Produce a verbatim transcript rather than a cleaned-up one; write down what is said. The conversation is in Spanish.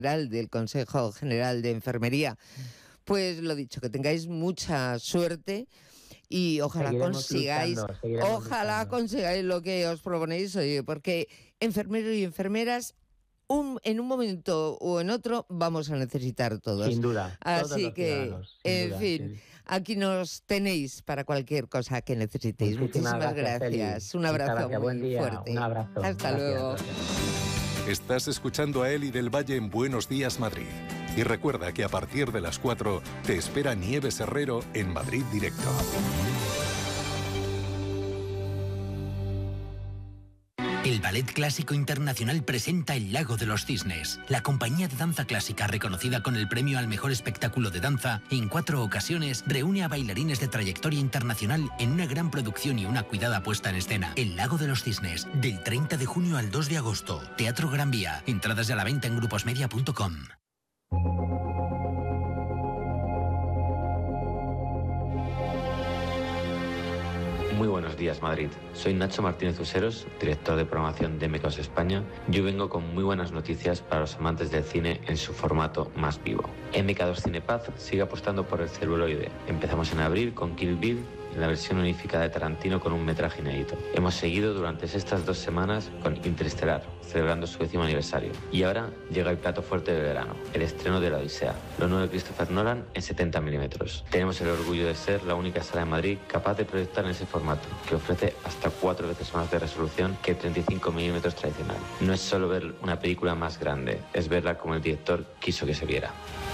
del Consejo General de Enfermería. Pues lo dicho, que tengáis mucha suerte y ojalá Seguiremos consigáis, luchando, seguiremos ojalá luchando. consigáis lo que os proponéis, oye, porque enfermeros y enfermeras un, en un momento o en otro vamos a necesitar todos. Sin duda, todos Así los que, ciudadanos, sin en duda, fin, sí. aquí nos tenéis para cualquier cosa que necesitéis. Muchísimas, Muchísimas gracias, gracias. Feli. Un Muchas abrazo gracias. muy Buen día, fuerte. un abrazo. Hasta Gracias, luego. gracias. Estás escuchando a Eli del Valle en Buenos Días Madrid. Y recuerda que a partir de las cuatro te espera Nieves Herrero en Madrid Directo. El Ballet Clásico Internacional presenta El Lago de los Cisnes. La compañía de danza clásica reconocida con el premio al mejor espectáculo de danza en cuatro ocasiones reúne a bailarines de trayectoria internacional en una gran producción y una cuidada puesta en escena. El Lago de los Cisnes, del treinta de junio al dos de agosto. Teatro Gran Vía. Entradas ya a la venta en gruposmedia punto com. Muy buenos días, Madrid. Soy Nacho Martínez Useros, director de programación de M K O S España. Yo vengo con muy buenas noticias para los amantes del cine en su formato más vivo. M K dos Cinepaz sigue apostando por el celuloide. Empezamos en abril con Kill Bill, en la versión unificada de Tarantino con un metraje inédito. Hemos seguido durante estas dos semanas con Interestelar, celebrando su décimo aniversario. Y ahora llega el plato fuerte del verano, el estreno de La Odisea, lo nuevo de Christopher Nolan en setenta milímetros. Tenemos el orgullo de ser la única sala en Madrid capaz de proyectar en ese formato, que ofrece hasta cuatro veces más de resolución que el treinta y cinco milímetros tradicional. No es solo ver una película más grande, es verla como el director quiso que se viera.